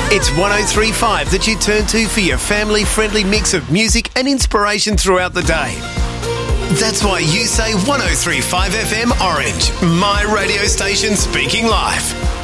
It's 103.5 that you turn to for your family-friendly mix of music and inspiration throughout the day. That's why you say 103.5 FM Orange, my radio station speaking life.